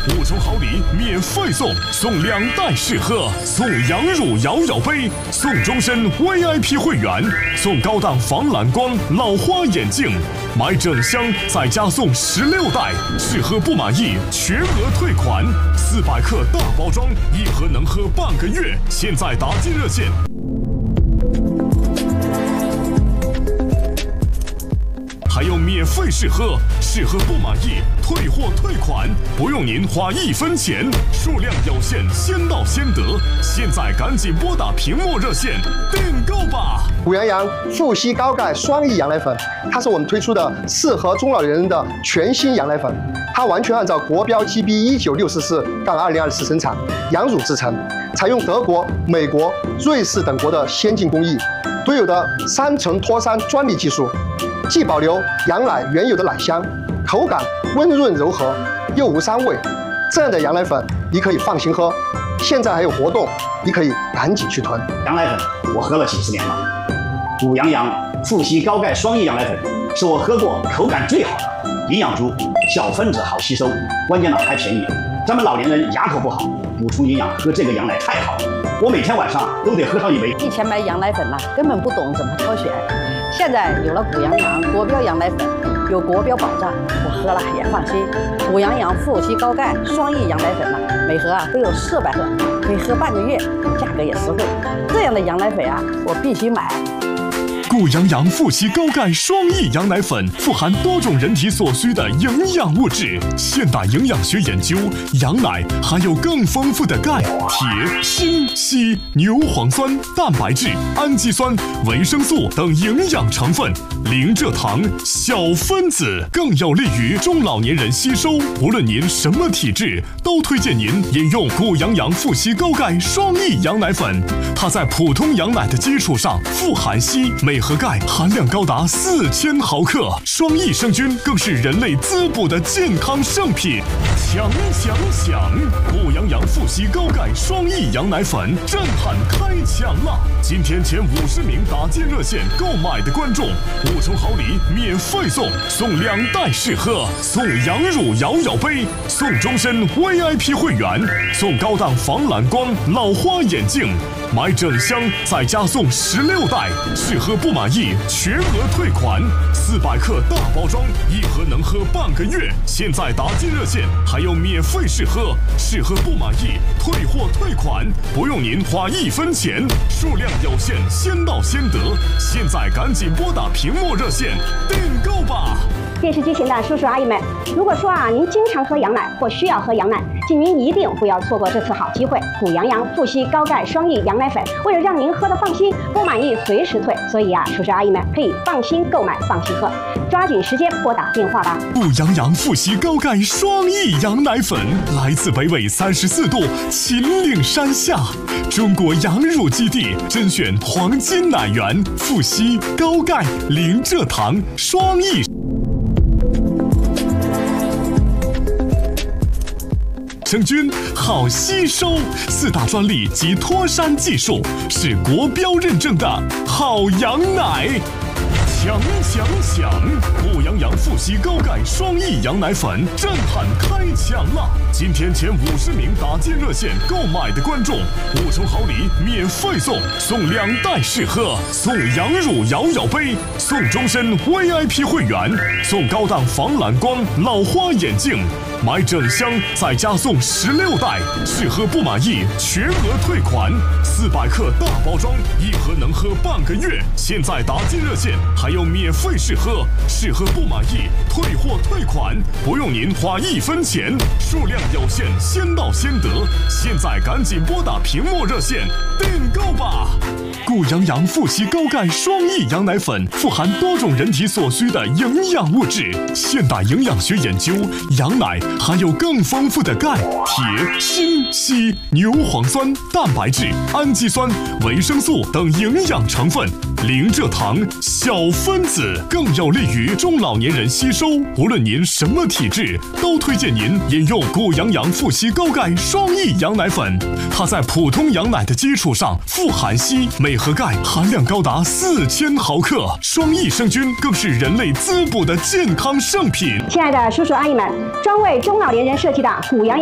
5重好礼免费送，送2袋试喝，送羊乳摇摇杯，送终身 VIP 会员，送高档防蓝光老花眼镜，买整箱再加送16袋，试喝不满意全额退款，400克大包装，1盒能喝半个月，现在打击热线。还有免费试喝，试喝不满意退货退款，不用您花1分钱，数量有限，先到先得。现在赶紧拨打屏幕热线订购吧！ 谷阳洋富硒高钙双益羊奶粉，它是我们推出的适合中老年人的全新羊奶粉，它完全按照国标 GB19644-2024生产，羊乳制成，采用德国、美国、瑞士等国的先进工艺，独有的3层脱酸专利技术。既保留羊奶原有的奶香，口感温润柔和，又无膻味。这样的羊奶粉你可以放心喝。现在还有活动，你可以赶紧去囤。 羊奶粉我喝了几十年了，谷阳洋富硒高钙双益羊奶粉是我喝过口感最好的，营养足，小分子好吸收，关键呢还便宜。咱们老年人牙口不好，补充营养喝这个羊奶太好了，我每天晚上都得喝上1杯。 以前买羊奶粉根本不懂怎么挑选，现在有了谷阳洋国标羊奶粉，有国标保障，我喝了也放心。谷阳洋富硒高钙双益羊奶粉每盒都有400克，可以喝半个月，价格也实惠。这样的羊奶粉我必须买。 谷阳洋富硒高钙双益羊奶粉富含多种人体所需的营养物质。现代营养学研究，羊奶含有更丰富的钙、铁、锌、硒、牛磺酸、蛋白质、氨基酸、维生素等营养成分，零蔗糖，小分子，更有利于中老年人吸收。无论您什么体质，都推荐您饮用谷阳洋富硒高钙双益羊奶粉。它在普通羊奶的基础上富含硒，每盒钙含量高达4000毫克，双益生菌更是人类滋补的健康圣品。抢！谷阳洋富硒高钙双益羊奶粉震撼开抢了！今天前50名打进热线购买的观众，5重好礼免费送，送2袋试喝，送羊乳摇摇杯，送终身 VIP 会员，送高档防蓝光老花眼镜，买整箱再加送16袋，试喝不满意全额退款，400克大包装，1盒能喝半个月。现在打进热线还有免费试喝，试喝不满意退货退款，不用您花1分钱，数量有限，先到先得。现在赶紧拨打屏幕热线订购吧！ 电视机前的叔叔阿姨们，如果说您经常喝羊奶或需要喝羊奶，请您一定不要错过这次好机会。谷阳洋富硒高钙双益羊奶粉，为了让您喝得放心，不满意随时退，所以叔叔阿姨们可以放心购买，放心喝，抓紧时间拨打电话吧。 谷阳洋富硒高钙双益羊奶粉来自北纬34度秦岭山下，中国羊乳基地甄选黄金奶源，富硒高钙零蔗糖双益。生菌好吸收，4大专利及脱山技术，是国标认证的好羊奶。抢！谷阳洋富硒高钙双益羊奶粉震撼开抢了！今天前50名打进热线购买的观众，5重好礼免费送，送2袋试喝，送羊乳摇摇杯，送终身 VIP 会员，送高档防蓝光老花眼镜，买整箱再加送16袋，试喝不满意全额退款，400克大包装，1盒能喝半个月。现在打进热线还有免费试喝，试喝不满意退货退款，不用您花1分钱，数量有限，先到先得。现在赶紧拨打屏幕热线订购吧！谷阳洋富硒高钙双益羊奶粉富含多种人体所需的营养物质。现代营养学研究，羊奶含有更丰富的钙、铁、锌、硒、牛磺酸、蛋白质、氨基酸、维生素等营养成分，零蔗糖，小分子，更有利于中老年人吸收。无论您什么体质，都推荐您饮用谷阳洋富硒高钙双益羊奶粉。它在普通羊奶的基础上富含硒，每盒钙含量高达4000毫克，双益生菌更是人类滋补的健康圣品。 亲爱的叔叔阿姨们，专为中老年人设计的谷阳